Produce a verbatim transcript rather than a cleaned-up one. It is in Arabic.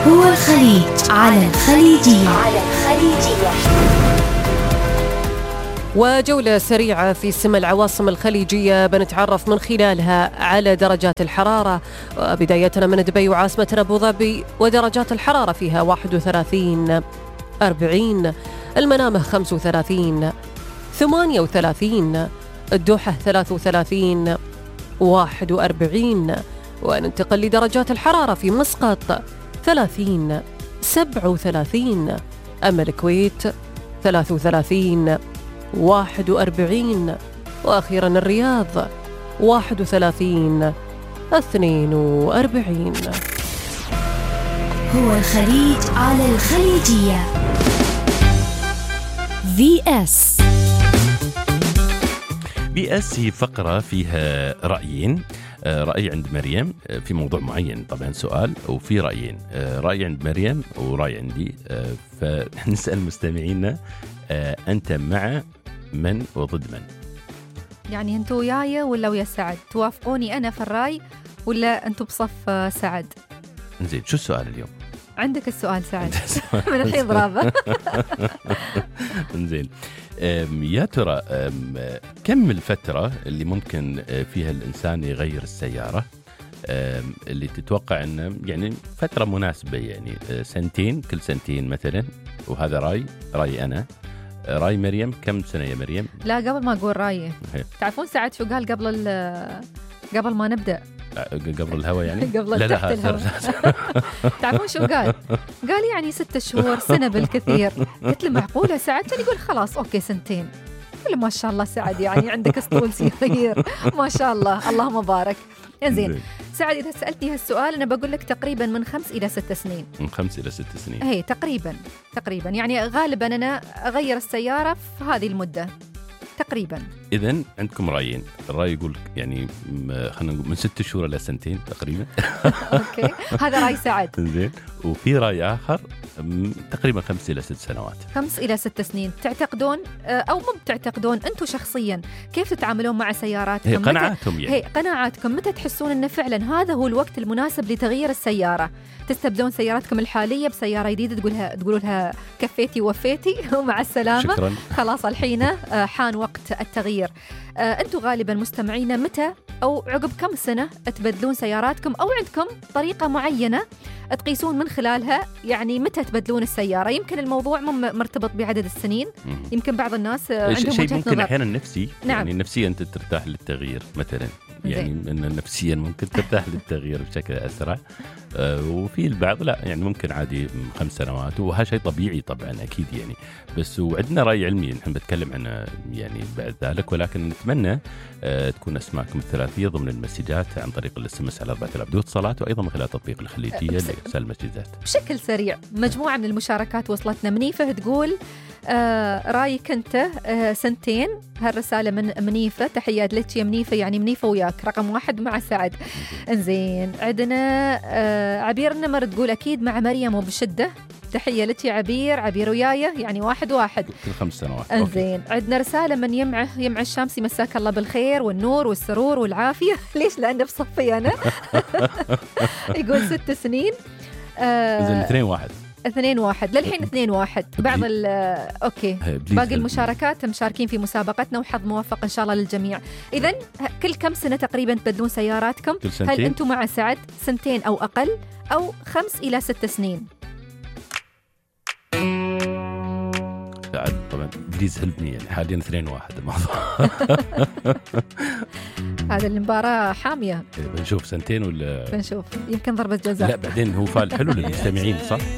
هو الخليج على الخليجية. على الخليجية. وجولة سريعة في سما العواصم الخليجية بنتعرف من خلالها على درجات الحرارة، بدايتنا من دبي وعاصمتنا أبو ظبي، ودرجات الحرارة فيها واحد وثلاثين أربعين، المنامة خمس وثلاثين ثمانية وثلاثين، الدوحة ثلاث وثلاثين واحد وأربعين. وننتقل لدرجات الحرارة في مسقط ثلاثين سبعة وثلاثين، أما الكويت ثلاث وثلاثين واحد وأربعين، وأخيرا الرياض واحد وثلاثين اثنين وأربعين. هو الخليج على الخليجية. في اس بي اس هي فقرة فيها رأيين، رأي عند مريم في موضوع معين، طبعا سؤال وفي رأيين، رأي عند مريم ورأي عندي، فنسأل مستمعينا أنت مع من وضد من؟ يعني أنتوا وياي ولا ويا سعد؟ توافقوني أنا في الرأي ولا أنتوا بصف سعد؟ زين، شو السؤال اليوم؟ عندك السؤال سعد من الحين ضرابة. زين، يا ترى كم الفترة اللي ممكن فيها الإنسان يغير السيارة اللي تتوقع أنه يعني فترة مناسبة، يعني سنتين، كل سنتين مثلا، وهذا رأي رأي أنا. رأي مريم كم سنة يا مريم؟ لا، قبل ما أقول رأيي تعرفون سعد شو قال قبل قبل ما نبدأ؟ قبل الهوا يعني؟ قبل لا تحت الهوا. تعرفون شو قال؟ قال يعني ستة شهور، سنة بالكثير. قلت له معقولة سعد؟ كان يقول خلاص أوكي سنتين. قال ما شاء الله سعد، يعني عندك اسطول صغير ما شاء الله، اللهم بارك. إنزين سعد، إذا سألتني هالسؤال أنا بقول لك تقريبا من خمس إلى ست سنين. من خمس إلى ست سنين. هي تقريبا تقريبا يعني غالبا أنا أغير السيارة في هذه المدة تقريبا. إذن عندكم رأيين، الرأي يقول يعني خلينا نقول من ست شهور إلى سنتين تقريبا. أوكي، هذا رأي سعد. زين، وفي رأي آخر تقريبا خمس إلى ست سنوات. خمس إلى ست سنين. تعتقدون أو مو بتعتقدون أنتم شخصيا كيف تتعاملون مع سياراتكم؟ هي قناعاتهم يعني. هي قناعاتكم، متى تحسون أن فعلا هذا هو الوقت المناسب لتغيير السيارة؟ تستبدلون سيارتكم الحالية بسيارة جديدة تقولها تقولوا لها كفيتي وفيتي ومع السلامة، شكرا. خلاص الحين حان وقت التغيير. أنتم غالبا مستمعين متى أو عقب كم سنة تبدلون سياراتكم، أو عندكم طريقة معينة تقيسون من خلالها يعني متى تبدلون السيارة؟ يمكن الموضوع مو مرتبط بعدد السنين، يمكن بعض الناس عندهم شيء وجهة ممكن نظر. أحيانا نفسي، نعم. يعني نفسيا أنت ترتاح للتغيير مثلا، يعني إن نفسيا ممكن ترتاح للتغيير بشكل أسرع، آه وفي البعض لا، يعني ممكن عادي خمس سنوات، وهذا شيء طبيعي طبعا أكيد يعني. بس وعندنا رأي علمي نحن بنتكلم عنه يعني بعد ذلك، ولكن نتمنى آه تكون أسماءكم الثلاثية ضمن المسجات عن طريق الاس ام اس على أربعة آلاف اتصالات، وأيضا من خلال تطبيق الخليجية لإرسال المسجات. بشكل سريع مجموعة من المشاركات وصلتنا. منيفة تقول آه رايك أنت آه سنتين. هالرسالة من منيفة، تحيات لك يا منيفة، يعني منيفة وياك رقم واحد مع سعد. انزين، عندنا آه عبير النمر تقول أكيد مع مريم وبشدة. تحية لك يا عبير، عبير ويايا يعني واحد واحد كل خمس سنوات. انزين، عندنا رسالة من يمعه يمع الشامسي، مساك الله بالخير والنور والسرور والعافية. ليش؟ لأنه بصفي أنا. يقول ست سنين. انزين، اثنين واحد اثنين واحد للحين، اثنين واحد. بعض ال اوكي باقي المشاركات مشاركين في مسابقتنا، وحظ موفق ان شاء الله للجميع. اذا كل كم سنه تقريبا تبدلون سياراتكم؟ هل انتم مع سعد سنتين او اقل، او خمس الى ست سنين؟ سعد طبعا بليز هلبني، يعني حاليا اثنين واحد الموضوع. هذا المباراة حامية. بنشوف سنتين ولا بنشوف، يمكن ضربة جزاء. لا بعدين هو فال حلو للمستمعين، صح؟